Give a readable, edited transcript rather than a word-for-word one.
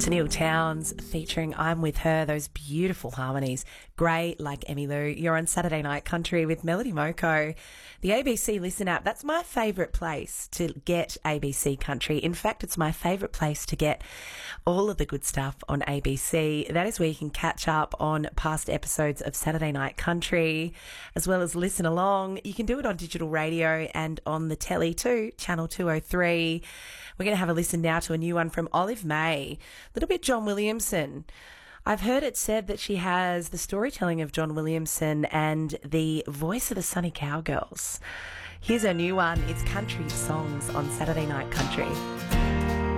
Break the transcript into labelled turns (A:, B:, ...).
A: Tenille Towns featuring I'm With Her, those beautiful harmonies. Grey like Emmylou. You're on Saturday Night Country with Melody Moko. The ABC Listen app, that's my favourite place to get ABC Country. In fact, it's my favourite place to get all of the good stuff on ABC. That is where you can catch up on past episodes of Saturday Night Country, as well as listen along. You can do it on digital radio and on the telly too, Channel 203. We're going to have a listen now to a new one from Olive May. A little bit John Williamson. I've heard it said that she has the storytelling of John Williamson and the voice of the Sunny Cowgirls. Here's her new one. It's Country Songs on Saturday Night Country.